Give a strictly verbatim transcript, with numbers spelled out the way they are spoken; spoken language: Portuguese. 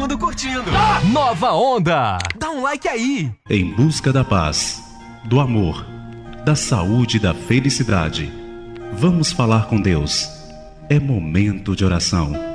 mundo curtindo. Ah! Nova Onda. Dá um like aí. Em busca da paz, do amor, da saúde e da felicidade. Vamos falar com Deus. É momento de oração.